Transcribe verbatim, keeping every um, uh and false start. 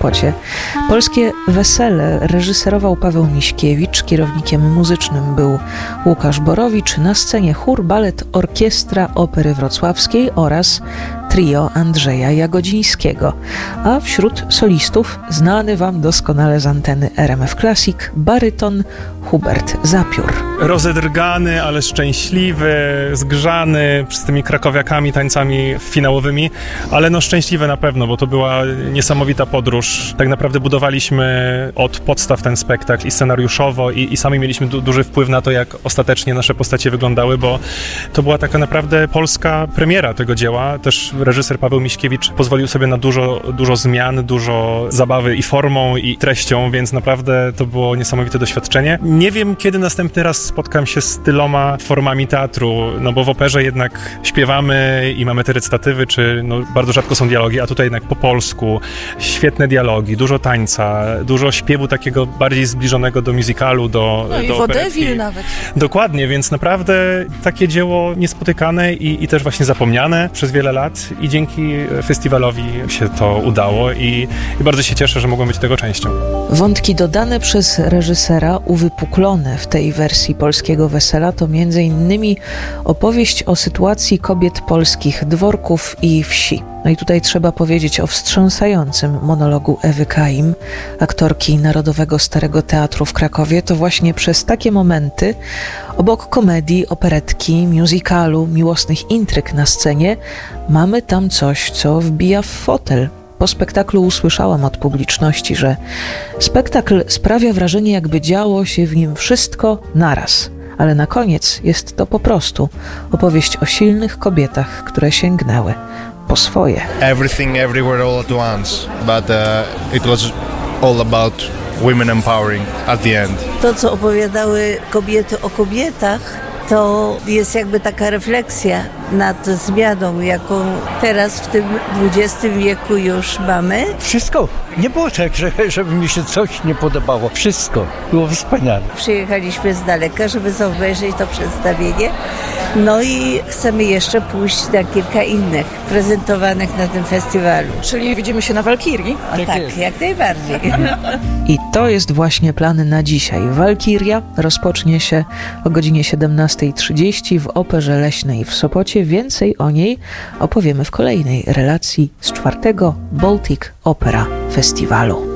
Sopocie. Polskie wesele reżyserował Paweł Miśkiewicz, kierownikiem muzycznym był Łukasz Borowicz, na scenie chór, balet, orkiestra Opery Wrocławskiej oraz trio Andrzeja Jagodzińskiego, a wśród solistów znany wam doskonale z anteny R M F Classic baryton Hubert Zapiór. Rozedrgany, ale szczęśliwy, zgrzany z tymi krakowiakami, tańcami finałowymi, ale no szczęśliwy na pewno, bo to była niesamowita podróż. Tak naprawdę budowaliśmy od podstaw ten spektakl i scenariuszowo i, i sami mieliśmy du- duży wpływ na to, jak ostatecznie nasze postacie wyglądały, bo to była taka naprawdę polska premiera tego dzieła. Też reżyser Paweł Miśkiewicz pozwolił sobie na dużo, dużo zmian, dużo zabawy i formą, i treścią, więc naprawdę to było niesamowite doświadczenie. Nie wiem, kiedy następny raz spotkam się z tyloma formami teatru, no bo w operze jednak śpiewamy i mamy te recytatywy, czy no, bardzo rzadko są dialogi, a tutaj jednak po polsku, świetne dialogi, dużo tańca, dużo śpiewu takiego bardziej zbliżonego do musicalu, do No i do Vaudeville nawet. Dokładnie, więc naprawdę takie dzieło niespotykane i, i też właśnie zapomniane przez wiele lat i dzięki festiwalowi się to udało i, i bardzo się cieszę, że mogłem być tego częścią. Wątki dodane przez reżysera, uwypuklone w tej wersji Polskiego Wesela, to między innymi opowieść o sytuacji kobiet polskich dworków i wsi. No i tutaj trzeba powiedzieć o wstrząsającym monologu Ewy Kaim, aktorki Narodowego Starego Teatru w Krakowie. To właśnie przez takie momenty, obok komedii, operetki, musicalu, miłosnych intryg na scenie, mamy tam coś, co wbija w fotel. Po spektaklu usłyszałam od publiczności, że spektakl sprawia wrażenie, jakby działo się w nim wszystko naraz. Ale na koniec jest to po prostu opowieść o silnych kobietach, które sięgnęły po swoje. Everything, everywhere, all at once. But uh, it was all about women empowering at the end. To, co opowiadały kobiety o kobietach, to jest jakby taka refleksja nad zmianą, jaką teraz w tym dwudziestym wieku już mamy. Wszystko. Nie było tak, że, żeby mi się coś nie podobało. Wszystko. Było wspaniale. Przyjechaliśmy z daleka, żeby zobaczyć to przedstawienie. No i chcemy jeszcze pójść na kilka innych prezentowanych na tym festiwalu. Czyli widzimy się na Walkirii? Tak, tak jak najbardziej. I to jest właśnie plan na dzisiaj. Walkiria rozpocznie się o godzinie siedemnasta trzydzieści w Operze Leśnej w Sopocie. Więcej o niej opowiemy w kolejnej relacji z czwartego Baltic Opera Festiwalu.